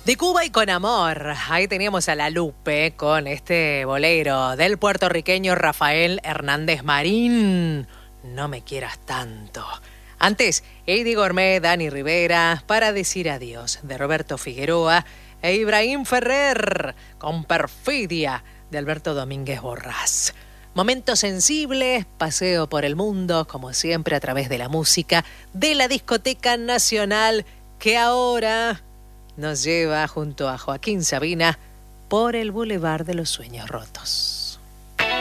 De Cuba y con amor. Ahí teníamos a La Lupe con este bolero del puertorriqueño Rafael Hernández Marín. No me quieras tanto. Antes, Eddie Gourmet, Dani Rivera, Para decir adiós, de Roberto Figueroa e Ibrahim Ferrer, con Perfidia, de Alberto Domínguez Borrás. Momentos sensibles, paseo por el mundo, como siempre a través de la música de la Discoteca Nacional, que ahora nos lleva junto a Joaquín Sabina por el Boulevard de los Sueños Rotos.